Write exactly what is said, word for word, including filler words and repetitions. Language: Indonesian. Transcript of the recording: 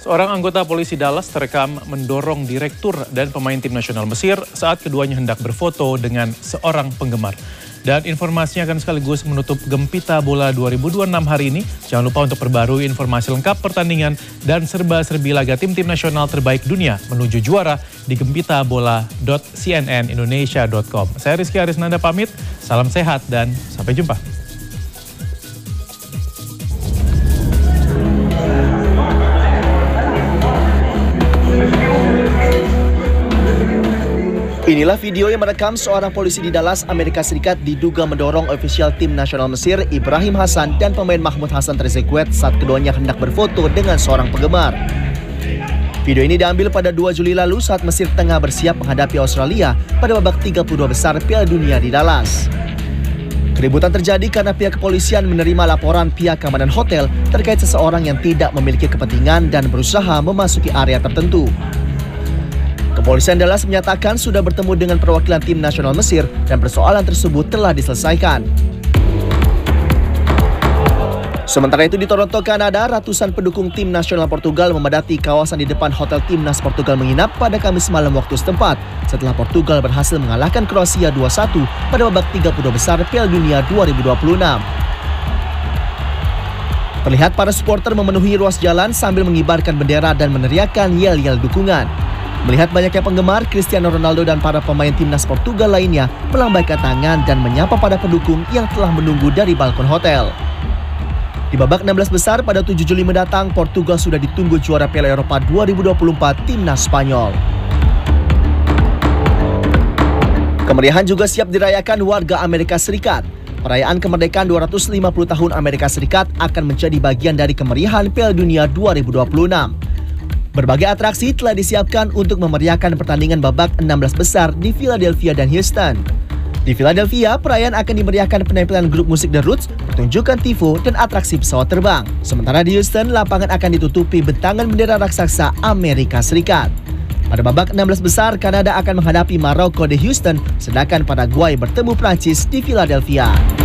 Seorang anggota polisi Dallas terekam mendorong direktur dan pemain tim nasional Mesir saat keduanya hendak berfoto dengan seorang penggemar. Dan informasinya akan sekaligus menutup Gempita Bola dua ribu dua puluh enam hari ini. Jangan lupa untuk perbarui informasi lengkap pertandingan dan serba-serbi laga tim-tim nasional terbaik dunia menuju juara di gempita bola dot c n n indonesia dot com. Saya Rizky Arisnanda pamit, salam sehat dan sampai jumpa. Inilah video yang merekam seorang polisi di Dallas, Amerika Serikat diduga mendorong ofisial tim nasional Mesir Ibrahim Hassan dan pemain Mahmoud Hassan Trezeguet saat keduanya hendak berfoto dengan seorang penggemar. Video ini diambil pada dua Juli lalu saat Mesir tengah bersiap menghadapi Australia pada babak tiga puluh dua besar Piala Dunia di Dallas. Keributan terjadi karena pihak kepolisian menerima laporan pihak keamanan hotel terkait seseorang yang tidak memiliki kepentingan dan berusaha memasuki area tertentu. Kepolisian Dallas menyatakan sudah bertemu dengan perwakilan tim nasional Mesir dan persoalan tersebut telah diselesaikan. Sementara itu di Toronto, Kanada, ratusan pendukung tim nasional Portugal memadati kawasan di depan hotel timnas Portugal menginap pada Kamis malam waktu setempat setelah Portugal berhasil mengalahkan Kroasia dua satu pada babak tiga puluh dua besar Piala Dunia dua ribu dua puluh enam. Terlihat para supporter memenuhi ruas jalan sambil mengibarkan bendera dan meneriakkan yel-yel dukungan. Melihat banyaknya penggemar, Cristiano Ronaldo dan para pemain timnas Portugal lainnya melambaikan tangan dan menyapa para pendukung yang telah menunggu dari balkon hotel. Di babak enam belas besar pada tujuh Juli mendatang, Portugal sudah ditunggu juara Piala Eropa dua ribu dua puluh empat timnas Spanyol. Kemeriahan juga siap dirayakan warga Amerika Serikat. Perayaan kemerdekaan dua ratus lima puluh tahun Amerika Serikat akan menjadi bagian dari kemeriahan Piala Dunia dua ribu dua puluh enam. Berbagai atraksi telah disiapkan untuk memeriahkan pertandingan babak enam belas besar di Philadelphia dan Houston. Di Philadelphia, perayaan akan dimeriahkan penampilan grup musik The Roots, pertunjukan tifo, dan atraksi pesawat terbang. Sementara di Houston, lapangan akan ditutupi bentangan bendera raksasa Amerika Serikat. Pada babak enam belas besar, Kanada akan menghadapi Maroko di Houston, sedangkan Paraguay bertemu Prancis di Philadelphia.